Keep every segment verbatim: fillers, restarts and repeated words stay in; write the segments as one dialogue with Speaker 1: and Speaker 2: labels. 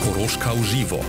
Speaker 1: Koroška uživo.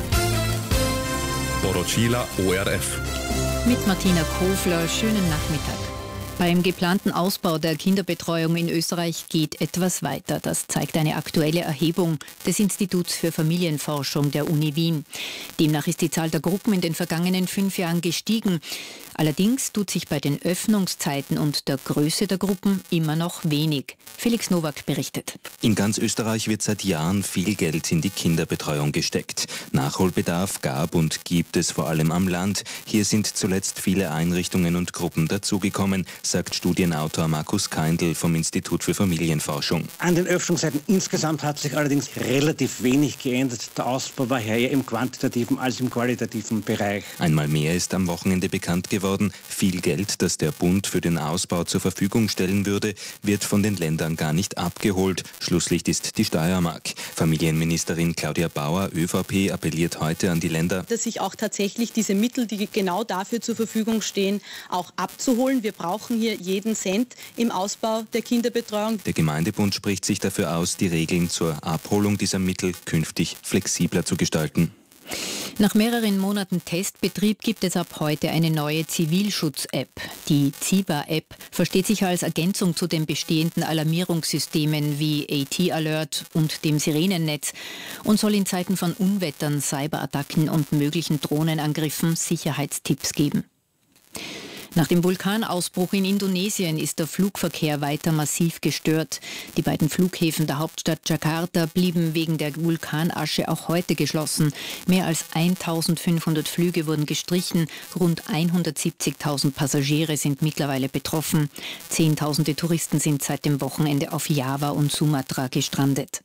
Speaker 1: Poročila O R F.
Speaker 2: Mit Martina Kofler, schönen Nachmittag. Beim geplanten Ausbau der Kinderbetreuung in Österreich geht etwas weiter. Das zeigt eine aktuelle Erhebung des Instituts für Familienforschung der Uni Wien. Demnach ist die Zahl der Gruppen in den vergangenen fünf Jahren gestiegen. Allerdings tut sich bei den Öffnungszeiten und der Größe der Gruppen immer noch wenig. Felix Nowak berichtet.
Speaker 3: In ganz Österreich wird seit Jahren viel Geld in die Kinderbetreuung gesteckt. Nachholbedarf gab und gibt es vor allem am Land. Hier sind zuletzt viele Einrichtungen und Gruppen dazugekommen, sagt Studienautor Markus Kaindl vom Institut für Familienforschung.
Speaker 4: An den Öffnungszeiten insgesamt hat sich allerdings relativ wenig geändert. Der Ausbau war eher im quantitativen als im qualitativen Bereich.
Speaker 3: Einmal mehr ist am Wochenende bekannt geworden. Viel Geld, das der Bund für den Ausbau zur Verfügung stellen würde, wird von den Ländern gar nicht abgeholt. Schlusslicht ist die Steiermark. Familienministerin Claudia Bauer, ÖVP, appelliert heute an die Länder,
Speaker 5: dass sich auch tatsächlich diese Mittel, die genau dafür zur Verfügung stehen, auch abzuholen. Wir brauchen hier jeden Cent im Ausbau der Kinderbetreuung.
Speaker 3: Der Gemeindebund spricht sich dafür aus, die Regeln zur Abholung dieser Mittel künftig flexibler zu gestalten.
Speaker 2: Nach mehreren Monaten Testbetrieb gibt es ab heute eine neue Zivilschutz-App. Die Ziba-App versteht sich als Ergänzung zu den bestehenden Alarmierungssystemen wie A T-Alert und dem Sirenennetz und soll in Zeiten von Unwettern, Cyberattacken und möglichen Drohnenangriffen Sicherheitstipps geben. Nach dem Vulkanausbruch in Indonesien ist der Flugverkehr weiter massiv gestört. Die beiden Flughäfen der Hauptstadt Jakarta blieben wegen der Vulkanasche auch heute geschlossen. Mehr als eintausendfünfhundert Flüge wurden gestrichen. Rund hundertsiebzigtausend Passagiere sind mittlerweile betroffen. Zehntausende Touristen sind seit dem Wochenende auf Java und Sumatra gestrandet.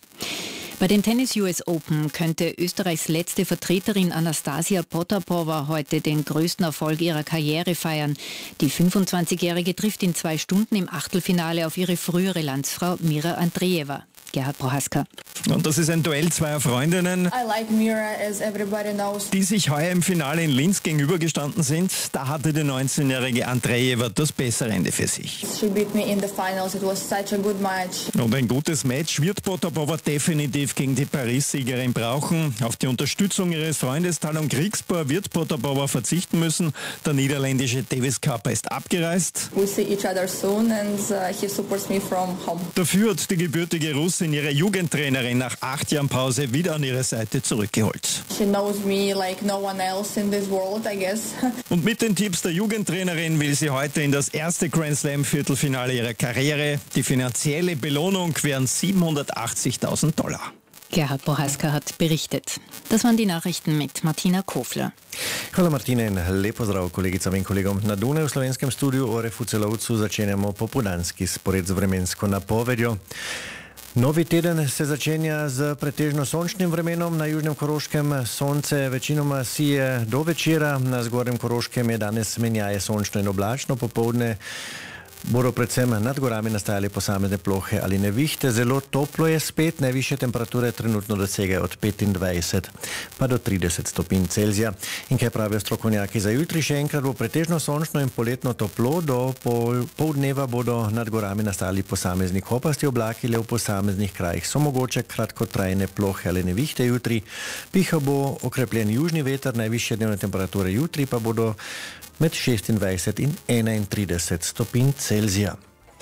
Speaker 2: Bei den Tennis-U S Open könnte Österreichs letzte Vertreterin Anastasia Potapova heute den größten Erfolg ihrer Karriere feiern. Die fünfundzwanzigjährige trifft in zwei Stunden im Achtelfinale auf ihre frühere Landsfrau Mira Andreeva. Gerhard Prohaska.
Speaker 6: Und das ist ein Duell zweier Freundinnen,
Speaker 7: I like Mira, as everybody knows.
Speaker 6: die sich heuer im Finale in Linz gegenübergestanden sind. Da hatte die neunzehnjährige Andreeva das bessere Ende für sich.
Speaker 7: She beat me in the finals. It was such a good match.
Speaker 6: Und ein gutes Match wird Potapova definitiv gegen die Paris-Siegerin brauchen. Auf die Unterstützung ihres Freundes Talon Griekspoor wird Potapova verzichten müssen. Der niederländische Davis Cup ist abgereist.
Speaker 7: We see each other soon and uh, he supports me from home.
Speaker 6: Dafür hat die gebürtige Russin ihre Jugendtrainerin nach acht Jahren Pause wieder an ihre Seite zurückgeholt.
Speaker 7: She knows me like no one else in this world, I guess.
Speaker 6: Und mit den Tipps der Jugendtrainerin will sie heute in das erste Grand Slam Viertelfinale ihrer Karriere. Die finanzielle Belohnung wären siebenhundertachtzigtausend Dollar.
Speaker 2: Gerhard Prohaska hat berichtet. Das waren die Nachrichten mit Martina Kofler.
Speaker 8: Hvala Martina in lep pozdrav kolegicam in kolegom. Na Dunaju v slovenskem studiu o R F v Celovcu začenjamo popoldanski spored z vremensko napovedjo. Novi teden se začenja z pretežno sončnim vremenom. Na južnem Koroškem sonce večinoma sije do večera, na zgornjem Koroškem je danes menjaje sončno in oblačno, popoldne bodo predvsem nad gorami nastajale posamezne plohe ali nevihte. Zelo toplo je spet, najvišje temperature trenutno dosegajo od petindvajset pa do trideset stopinj Celzija. In kaj pravijo strokovnjaki za jutri? Še enkrat bo pretežno sončno in poletno toplo, do pol, pol dneva bodo nad gorami nastali posamezni kopasti oblaki, le v posameznih krajih so mogoče kratkotrajne plohe ali nevihte jutri. Pihal bo okrepljen južni veter, najvišje dnevne temperature jutri pa bodo med šestindvajset in enaintrideset stopinj Celzija.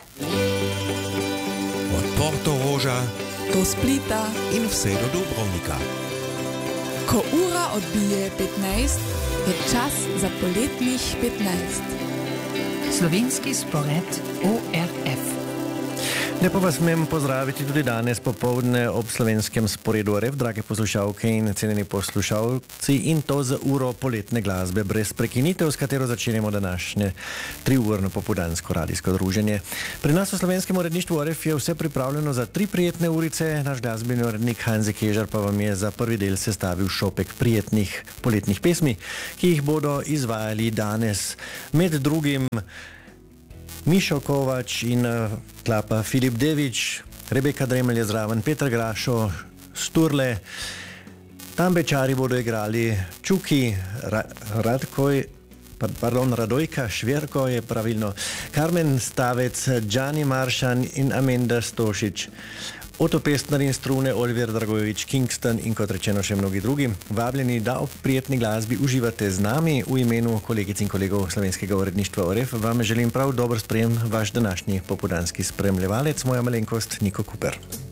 Speaker 9: Od Portoroža
Speaker 10: do Splita
Speaker 9: in vse do Dubrovnika.
Speaker 10: Ko ura odbije petnajst, je čas za poletnih petnajst.
Speaker 2: Slovenski spored O R F.
Speaker 8: Lepo vas smem pozdraviti tudi danes popovdne ob slovenskem sporedu O R F, drage poslušalke in cenjeni poslušalci, in to z uro poletne glasbe brez prekinitev, s katero začenjamo današnje triurno popoldansko radijsko druženje. Pri nas v slovenskem uredništvu O R F je vse pripravljeno za tri prijetne urice. Naš glasbeni urednik Hanzi Kežar pa vam je za prvi del sestavil šopek prijetnih poletnih pesmi, ki jih bodo izvajali danes med drugim Mišo Kovač in uh, klapa Filip Devič, Rebeka Dremelj je zraven, Peter Grašo, Sturle, tam Bečari bodo igrali Čuki, Ra Radkoj, pardon, Radojka Šverko je pravilno, Karmen Stavec, Gianni Maršan in Amanda Stošič. Otto Pestner in strune, Oliver Dragojevič, Kingston in kot rečeno še mnogi drugi. Vabljeni, da ob prijetni glasbi uživate z nami. V imenu kolegic in kolegov slovenskega uredništva O R F vam želim prav dober sprejem vaš današnji popoldanski spremljevalec, moja malenkost Niko Kuper.